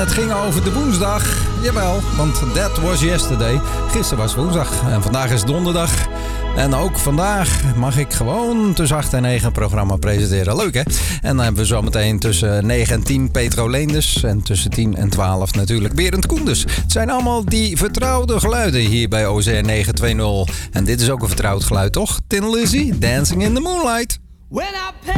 het ging over de woensdag. Jawel, want that was yesterday. Gisteren was woensdag en vandaag is donderdag. En ook vandaag mag ik gewoon tussen 8 en 9 een programma presenteren. Leuk hè? En dan hebben we zometeen tussen 9 en 10 Petro Leenders. En tussen 10 en 12 natuurlijk Berend Koenders. Het zijn allemaal die vertrouwde geluiden hier bij OZR 920. En dit is ook een vertrouwd geluid toch? Tin Lizzy, Dancing in the Moonlight.